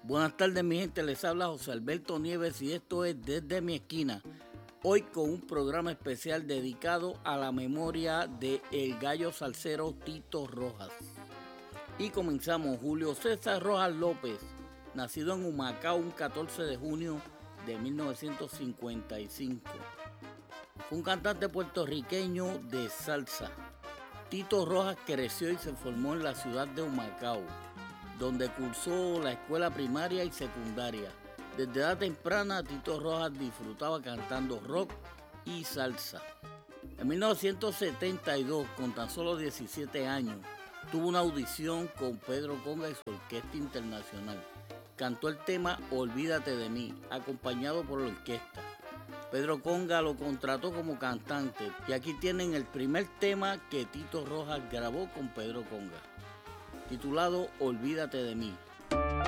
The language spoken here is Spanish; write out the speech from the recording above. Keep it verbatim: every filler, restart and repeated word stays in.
Buenas tardes, mi gente, les habla José Alberto Nieves y esto es Desde mi esquina. Hoy con un programa especial dedicado a la memoria de el gallo salsero Tito Rojas. Y comenzamos. Julio César Rojas López, nacido en Humacao un catorce de junio de mil novecientos cincuenta y cinco. Fue un cantante puertorriqueño de salsa. Tito Rojas creció y se formó en la ciudad de Humacao, donde cursó la escuela primaria y secundaria. Desde edad temprana, Tito Rojas disfrutaba cantando rock y salsa. En mil novecientos setenta y dos, con tan solo diecisiete años, tuvo una audición con Pedro Conga y su Orquesta Internacional. Cantó el tema Olvídate de mí, acompañado por la orquesta. Pedro Conga lo contrató como cantante y aquí tienen el primer tema que Tito Rojas grabó con Pedro Conga, titulado Olvídate de mí.